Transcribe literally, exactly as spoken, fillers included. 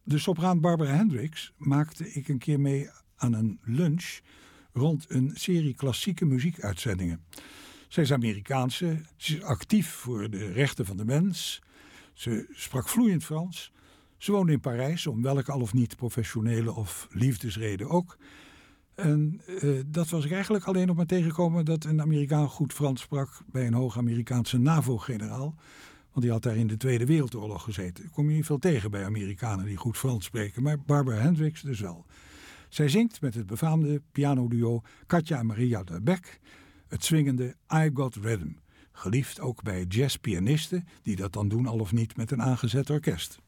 de sopraan Barbara Hendricks maakte ik een keer mee aan een lunch rond een serie klassieke muziekuitzendingen. Zij is Amerikaanse, ze is actief voor de rechten van de mens. Ze sprak vloeiend Frans. Ze woonde in Parijs, om welke al of niet professionele of liefdesreden ook. En uh, dat was ik eigenlijk alleen nog maar tegengekomen dat een Amerikaan goed Frans sprak bij een hoog Amerikaanse NAVO-generaal. Want die had daar in de Tweede Wereldoorlog gezeten. Ik kom je niet veel tegen bij Amerikanen die goed Frans spreken, maar Barbara Hendricks dus wel. Zij zingt met het befaamde pianoduo Katja en Maria de Beck het swingende I Got Rhythm. Geliefd ook bij jazzpianisten die dat dan doen al of niet met een aangezet orkest.